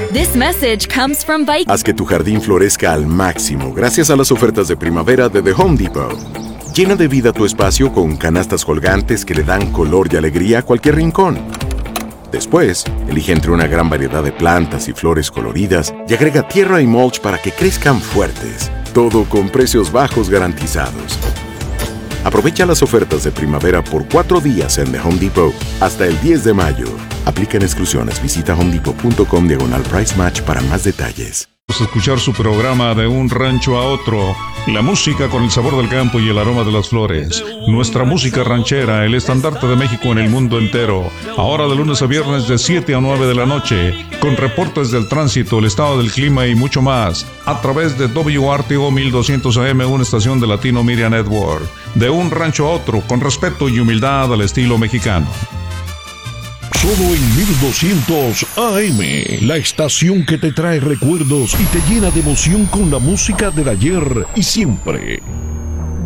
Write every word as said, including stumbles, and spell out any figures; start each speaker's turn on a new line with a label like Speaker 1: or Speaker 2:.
Speaker 1: This message comes from Viking.
Speaker 2: Haz que tu jardín florezca al máximo gracias a las ofertas de primavera de The Home Depot. Llena de vida tu espacio con canastas colgantes que le dan color y alegría a cualquier rincón. Después, elige entre una gran variedad de plantas y flores coloridas y agrega tierra y mulch para que crezcan fuertes. Todo con precios bajos garantizados. Aprovecha las ofertas de primavera por cuatro días en The Home Depot hasta el diez de mayo. Aplican exclusiones. Visita homedepot.com diagonal price match para más detalles.
Speaker 3: Escuchar su programa De un rancho a otro, la música con el sabor del campo y el aroma de las flores, nuestra música ranchera, el estandarte de México en el mundo entero, ahora de lunes a viernes de siete a nueve de la noche, con reportes del tránsito, el estado del clima y mucho más, a través de W R T O mil doscientos A M, una estación de Latino Media Network. De un rancho a otro, con respeto y humildad al estilo mexicano.
Speaker 4: Solo en mil doscientos A M, la estación que te trae recuerdos y te llena de emoción con la música del ayer y siempre.